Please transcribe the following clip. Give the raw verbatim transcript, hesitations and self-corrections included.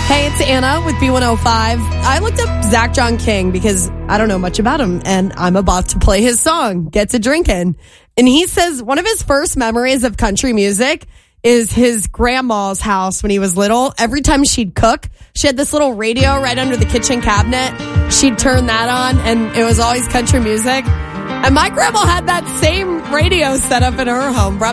Hey, it's Anna with B one oh five. I looked up Zach John King because I don't know much about him, and I'm about to play his song, Get to Drinkin'. And he says one of his first memories of country music is his grandma's house when he was little. Every time she'd cook, she had this little radio right under the kitchen cabinet. She'd turn that on, and it was always country music. And my grandma had that same radio set up in her home.